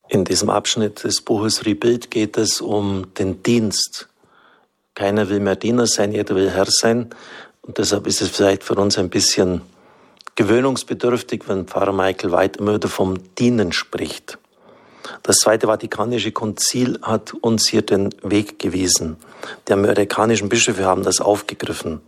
In diesem Abschnitt des Buches Rebuild geht es um den Dienst. Keiner will mehr Diener sein, jeder will Herr sein. Und deshalb ist es vielleicht für uns ein bisschen gewöhnungsbedürftig, wenn Pfarrer Michael White immer wieder vom Dienen spricht. Das Zweite Vatikanische Konzil hat uns hier den Weg gewiesen. Die amerikanischen Bischöfe haben das aufgegriffen.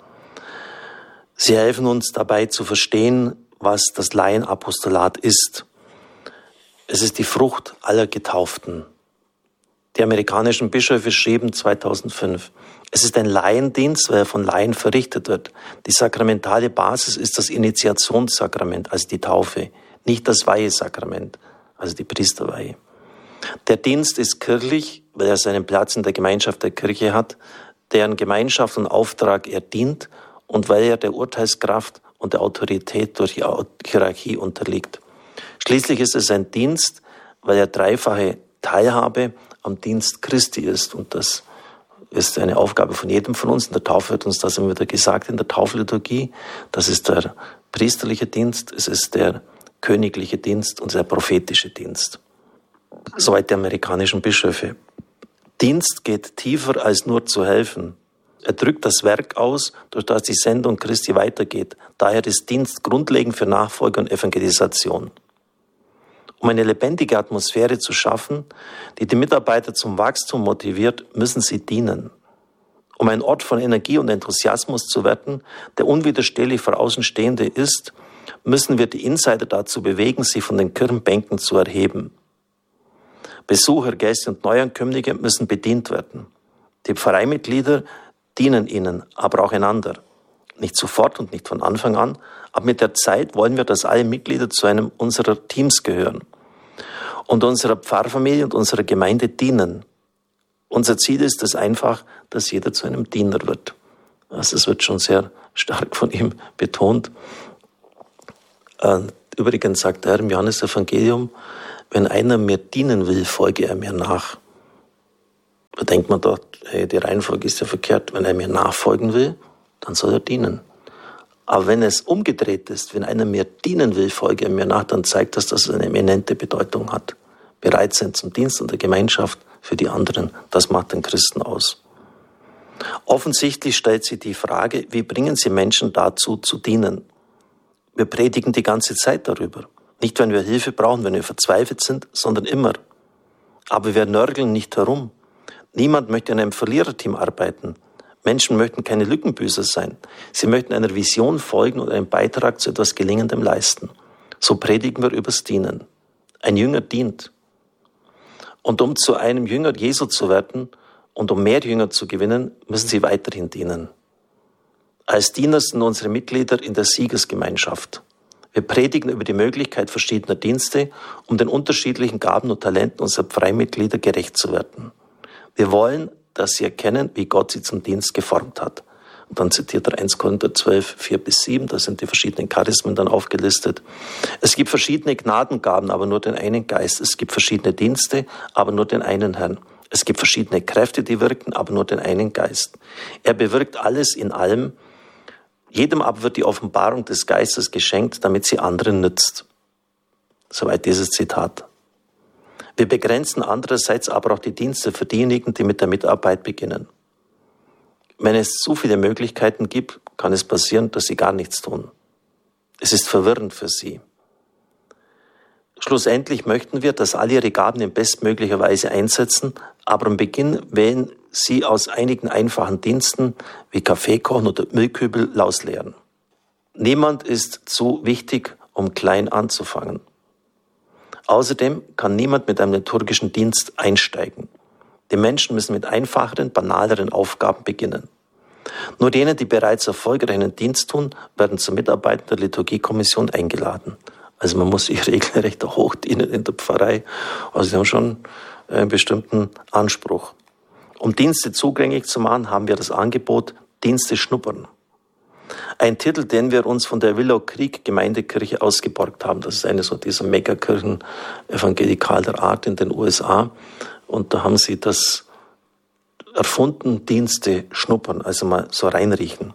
Sie helfen uns dabei zu verstehen, was das Laienapostolat ist. Es ist die Frucht aller Getauften. Die amerikanischen Bischöfe schrieben 2005, es ist ein Laiendienst, weil er von Laien verrichtet wird. Die sakramentale Basis ist das Initiationssakrament, also die Taufe, nicht das Weihesakrament, also die Priesterweihe. Der Dienst ist kirchlich, weil er seinen Platz in der Gemeinschaft der Kirche hat, deren Gemeinschaft und Auftrag er dient und weil er der Urteilskraft und der Autorität durch die Hierarchie unterliegt. Schließlich ist es ein Dienst, weil er dreifache Teilhabe am Dienst Christi ist. Und das ist eine Aufgabe von jedem von uns. In der Taufe wird uns das immer wieder gesagt, in der Taufliturgie. Das ist der priesterliche Dienst, es ist der königliche Dienst und der prophetische Dienst. Soweit die amerikanischen Bischöfe. Dienst geht tiefer als nur zu helfen. Er drückt das Werk aus, durch das die Sendung Christi weitergeht. Daher ist Dienst grundlegend für Nachfolge und Evangelisation. Um eine lebendige Atmosphäre zu schaffen, die die Mitarbeiter zum Wachstum motiviert, müssen sie dienen. Um ein Ort von Energie und Enthusiasmus zu werden, der unwiderstehlich für Außenstehende ist, müssen wir die Insider dazu bewegen, sich von den Kirchenbänken zu erheben. Besucher, Gäste und Neuankömmlinge müssen bedient werden. Die Pfarreimitglieder dienen ihnen, aber auch einander. Nicht sofort und nicht von Anfang an, aber mit der Zeit wollen wir, dass alle Mitglieder zu einem unserer Teams gehören und unserer Pfarrfamilie und unserer Gemeinde dienen. Unser Ziel ist es einfach, dass jeder zu einem Diener wird. Also es wird schon sehr stark von ihm betont. Übrigens sagt er im Johannesevangelium, wenn einer mir dienen will, folge er mir nach. Da denkt man doch, hey, die Reihenfolge ist ja verkehrt. Wenn er mir nachfolgen will, dann soll er dienen. Aber wenn es umgedreht ist, wenn einer mir dienen will, folge er mir nach, dann zeigt das, dass es eine eminente Bedeutung hat. Bereit sein zum Dienst und der Gemeinschaft für die anderen, das macht den Christen aus. Offensichtlich stellt sich die Frage, wie bringen Sie Menschen dazu zu dienen? Wir predigen die ganze Zeit darüber. Nicht, wenn wir Hilfe brauchen, wenn wir verzweifelt sind, sondern immer. Aber wir nörgeln nicht herum. Niemand möchte in einem Verliererteam arbeiten. Menschen möchten keine Lückenbüßer sein. Sie möchten einer Vision folgen und einen Beitrag zu etwas Gelingendem leisten. So predigen wir übers Dienen. Ein Jünger dient. Und um zu einem Jünger Jesu zu werden und um mehr Jünger zu gewinnen, müssen sie weiterhin dienen. Als Diener sind unsere Mitglieder in der Siegesgemeinschaft. Wir predigen über die Möglichkeit verschiedener Dienste, um den unterschiedlichen Gaben und Talenten unserer Pfarreimitglieder gerecht zu werden. Wir wollen, dass sie erkennen, wie Gott sie zum Dienst geformt hat. Und dann zitiert er 1. Korinther 12, 4-7, da sind die verschiedenen Charismen dann aufgelistet. Es gibt verschiedene Gnadengaben, aber nur den einen Geist. Es gibt verschiedene Dienste, aber nur den einen Herrn. Es gibt verschiedene Kräfte, die wirken, aber nur den einen Geist. Er bewirkt alles in allem. Jedem aber wird die Offenbarung des Geistes geschenkt, damit sie anderen nützt. Soweit dieses Zitat. Wir begrenzen andererseits aber auch die Dienste für diejenigen, die mit der Mitarbeit beginnen. Wenn es zu viele Möglichkeiten gibt, kann es passieren, dass sie gar nichts tun. Es ist verwirrend für sie. Schlussendlich möchten wir, dass alle ihre Gaben in bestmöglicher Weise einsetzen, aber am Beginn wählen sie aus einigen einfachen Diensten wie Kaffee kochen oder Müllkübel ausleeren. Niemand ist zu wichtig, um klein anzufangen. Außerdem kann niemand mit einem liturgischen Dienst einsteigen. Die Menschen müssen mit einfacheren, banaleren Aufgaben beginnen. Nur jene, die bereits erfolgreich einen Dienst tun, werden zur Mitarbeit der Liturgiekommission eingeladen. Also man muss sich regelrecht hoch dienen in der Pfarrei. Also sie haben schon einen bestimmten Anspruch. Um Dienste zugänglich zu machen, haben wir das Angebot Dienste schnuppern. Ein Titel, den wir uns von der Willow Creek Gemeindekirche ausgeborgt haben. Das ist eine so dieser Megakirchen evangelikaler Art in den USA. Und da haben sie das erfunden, Dienste schnuppern, also mal so reinriechen.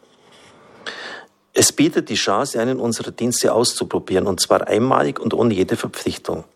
Es bietet die Chance, einen unserer Dienste auszuprobieren, und zwar einmalig und ohne jede Verpflichtung.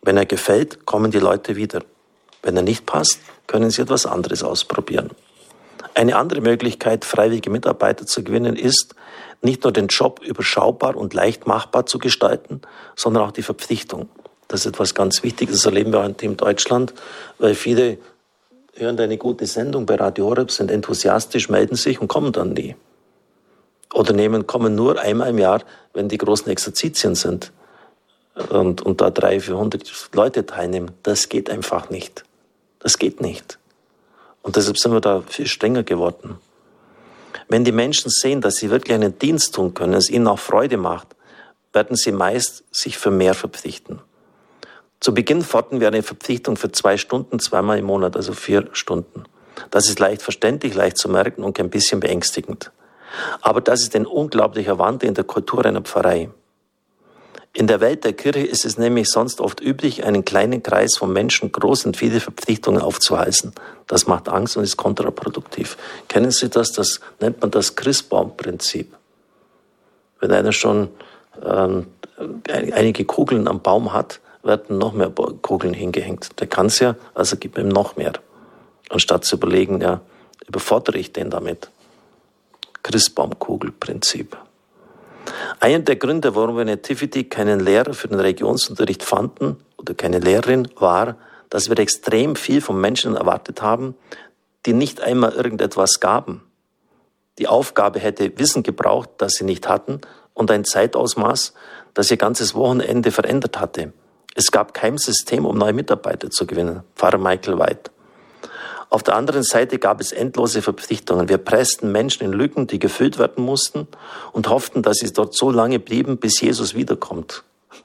Wenn er gefällt, kommen die Leute wieder. Wenn er nicht passt, können sie etwas anderes ausprobieren. Eine andere Möglichkeit, freiwillige Mitarbeiter zu gewinnen, ist, nicht nur den Job überschaubar und leicht machbar zu gestalten, sondern auch die Verpflichtung. Das ist etwas ganz Wichtiges, das erleben wir auch in Team Deutschland, weil viele hören eine gute Sendung bei Radio Horeb, sind enthusiastisch, melden sich und kommen dann nie. Oder kommen nur einmal im Jahr, wenn die großen Exerzitien sind und da 300, 400 Leute teilnehmen. Das geht einfach nicht. Das geht nicht. Und deshalb sind wir da viel strenger geworden. Wenn die Menschen sehen, dass sie wirklich einen Dienst tun können, es ihnen auch Freude macht, werden sie meist sich für mehr verpflichten. Zu Beginn forderten wir eine Verpflichtung für 2 Stunden, 2-mal im Monat, also 4 Stunden. Das ist leicht verständlich, leicht zu merken und ein bisschen beängstigend. Aber das ist ein unglaublicher Wandel in der Kultur einer Pfarrei. In der Welt der Kirche ist es nämlich sonst oft üblich, einen kleinen Kreis von Menschen groß und viele Verpflichtungen aufzuhalsen. Das macht Angst und ist kontraproduktiv. Kennen Sie das? Das nennt man das Christbaumprinzip. Wenn einer schon einige Kugeln am Baum hat, werden noch mehr Kugeln hingehängt. Der kann es ja, also gibt ihm noch mehr. Anstatt zu überlegen, ja, überfordere ich den damit. Christbaumkugelprinzip. Einer der Gründe, warum wir in Nativity keinen Lehrer für den Religionsunterricht fanden oder keine Lehrerin, war, dass wir extrem viel von Menschen erwartet haben, die nicht einmal irgendetwas gaben. Die Aufgabe hätte Wissen gebraucht, das sie nicht hatten, und ein Zeitausmaß, das ihr ganzes Wochenende verändert hatte. Es gab kein System, um neue Mitarbeiter zu gewinnen. Pfarrer Michael White. Auf der anderen Seite gab es endlose Verpflichtungen. Wir pressten Menschen in Lücken, die gefüllt werden mussten, und hofften, dass sie dort so lange blieben, bis Jesus wiederkommt.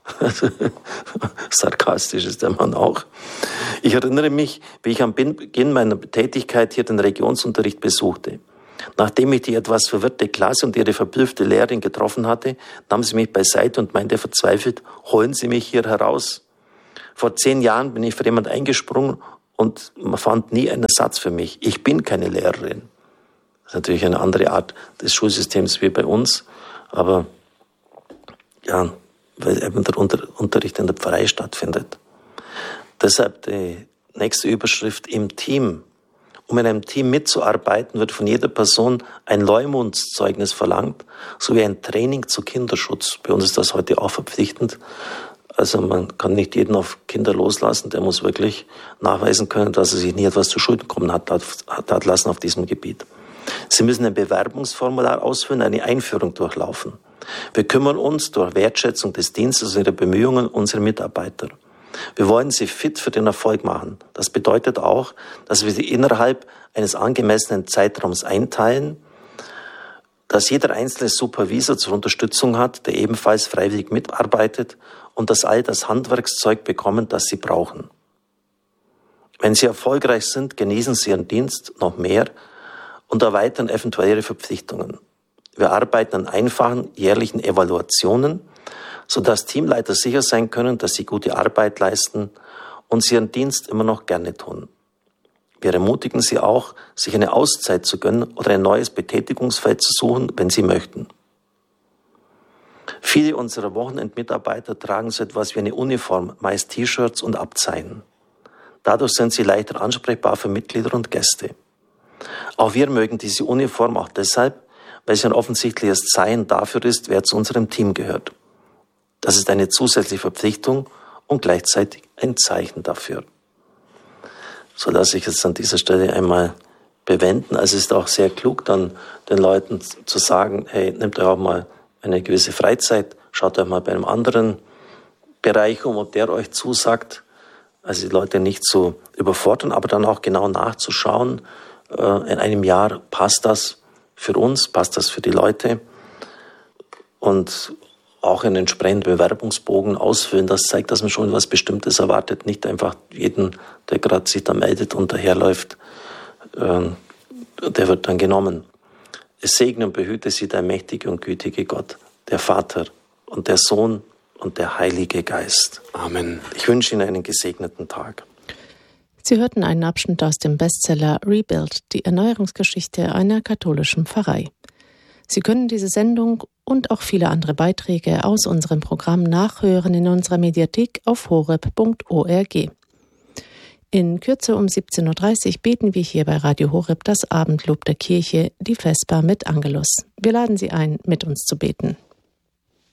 Sarkastisch ist der Mann auch. Ich erinnere mich, wie ich am Beginn meiner Tätigkeit hier den Religionsunterricht besuchte. Nachdem ich die etwas verwirrte Klasse und ihre verblüffte Lehrerin getroffen hatte, nahm sie mich beiseite und meinte verzweifelt: Holen Sie mich hier heraus. Vor 10 Jahren bin ich für jemand eingesprungen und man fand nie einen Ersatz für mich. Ich bin keine Lehrerin. Das ist natürlich eine andere Art des Schulsystems wie bei uns, aber ja, weil eben der Unterricht in der Pfarrei stattfindet. Deshalb die nächste Überschrift: im Team. Um in einem Team mitzuarbeiten, wird von jeder Person ein Leumundszeugnis verlangt, sowie ein Training zu Kinderschutz. Bei uns ist das heute auch verpflichtend. Also man kann nicht jeden auf Kinder loslassen, der muss wirklich nachweisen können, dass er sich nie etwas zu Schulden kommen hat lassen auf diesem Gebiet. Sie müssen ein Bewerbungsformular ausfüllen, eine Einführung durchlaufen. Wir kümmern uns durch Wertschätzung des Dienstes und ihrer Bemühungen unserer Mitarbeiter. Wir wollen sie fit für den Erfolg machen. Das bedeutet auch, dass wir sie innerhalb eines angemessenen Zeitraums einteilen, dass jeder einzelne Supervisor zur Unterstützung hat, der ebenfalls freiwillig mitarbeitet, und dass all das Handwerkszeug bekommen, das sie brauchen. Wenn sie erfolgreich sind, genießen sie ihren Dienst noch mehr und erweitern eventuell ihre Verpflichtungen. Wir arbeiten an einfachen jährlichen Evaluationen, sodass Teamleiter sicher sein können, dass sie gute Arbeit leisten und sie ihren Dienst immer noch gerne tun. Wir ermutigen sie auch, sich eine Auszeit zu gönnen oder ein neues Betätigungsfeld zu suchen, wenn sie möchten. Viele unserer Wochenendmitarbeiter tragen so etwas wie eine Uniform, meist T-Shirts und Abzeichen. Dadurch sind sie leichter ansprechbar für Mitglieder und Gäste. Auch wir mögen diese Uniform auch deshalb, weil sie ein offensichtliches Zeichen dafür ist, wer zu unserem Team gehört. Das ist eine zusätzliche Verpflichtung und gleichzeitig ein Zeichen dafür. So lasse ich es an dieser Stelle einmal bewenden. Also es ist auch sehr klug, dann den Leuten zu sagen, hey, nehmt euch auch mal eine gewisse Freizeit, schaut euch mal bei einem anderen Bereich um, ob der euch zusagt. Also die Leute nicht zu überfordern, aber dann auch genau nachzuschauen, in einem Jahr passt das für uns, passt das für die Leute, und auch einen entsprechenden Bewerbungsbogen ausfüllen. Das zeigt, dass man schon etwas Bestimmtes erwartet, nicht einfach jeden, der gerade sich da meldet und daherläuft, der wird dann genommen. Es segne und behüte sie der mächtige und gütige Gott, der Vater und der Sohn und der Heilige Geist. Amen. Ich wünsche Ihnen einen gesegneten Tag. Sie hörten einen Abschnitt aus dem Bestseller Rebuild, die Erneuerungsgeschichte einer katholischen Pfarrei. Sie können diese Sendung und auch viele andere Beiträge aus unserem Programm nachhören in unserer Mediathek auf horeb.org. In Kürze um 17.30 Uhr beten wir hier bei Radio Horeb das Abendlob der Kirche, die Vesper mit Angelus. Wir laden Sie ein, mit uns zu beten.